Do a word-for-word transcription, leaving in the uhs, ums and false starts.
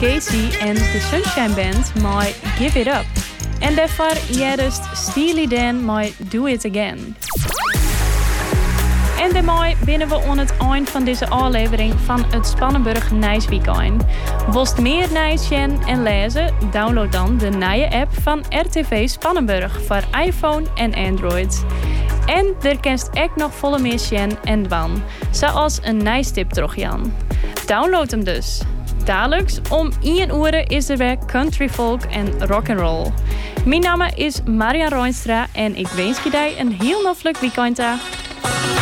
Casey en de Sunshine Band met Give It Up. En daarvoor jadest Steely Dan met Do It Again. En daarmee binnen we aan het eind van deze aflevering van het Spannenburg Nice Weekend. Wilt meer nice zien en lezen? Download dan de nieuwe app van R T V Spannenburg voor iPhone en Android. En er kenst ook nog volle meer zien en dwan, zoals een nice tip toch Jan. Download hem dus. Dadelijks om één uur is er weer country folk en rock'n'roll. Mijn naam is Marian Roenstra en ik wens je een heel nog leuk weekend.